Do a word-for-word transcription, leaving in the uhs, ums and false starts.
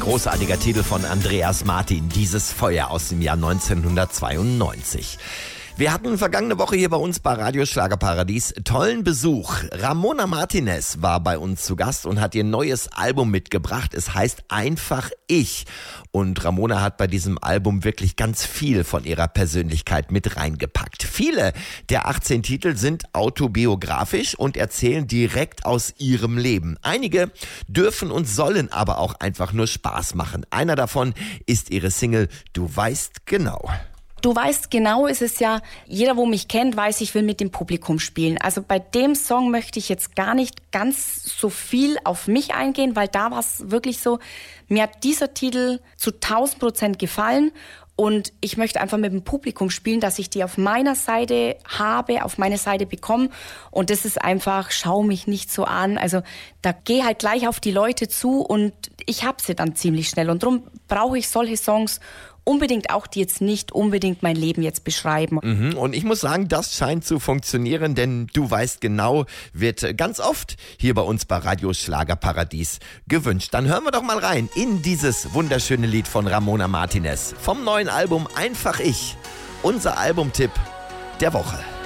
Großartiger Titel von Andreas Martin, Dieses Feuer aus dem Jahr neunzehnhundertzweiundneunzig. Wir hatten vergangene Woche hier bei uns bei Radio Schlagerparadies tollen Besuch. Ramona Martinez war bei uns zu Gast und hat ihr neues Album mitgebracht. Es heißt Einfach Ich. Und Ramona hat bei diesem Album wirklich ganz viel von ihrer Persönlichkeit mit reingepackt. Viele der achtzehn Titel sind autobiografisch und erzählen direkt aus ihrem Leben. Einige dürfen und sollen aber auch einfach nur Spaß machen. Einer davon ist ihre Single Du weißt genau. Du weißt genau, ist es ja, jeder, wo mich kennt, weiß, ich will mit dem Publikum spielen. Also bei dem Song möchte ich jetzt gar nicht ganz so viel auf mich eingehen, weil da war es wirklich so, mir hat dieser Titel zu tausend Prozent gefallen und ich möchte einfach mit dem Publikum spielen, dass ich die auf meiner Seite habe, auf meine Seite bekomme und das ist einfach, schau mich nicht so an, also da geh halt gleich auf die Leute zu und ich hab sie dann ziemlich schnell und darum brauche ich solche Songs unbedingt auch, die jetzt nicht unbedingt mein Leben jetzt beschreiben. Mhm, und ich muss sagen, das scheint zu funktionieren, denn Du weißt genau wird ganz oft hier bei uns bei Radio Schlagerparadies gewünscht. Dann hören wir doch mal rein in dieses wunderschöne Lied von Ramona Martinez vom neuen Album Einfach Ich. Unser Albumtipp der Woche.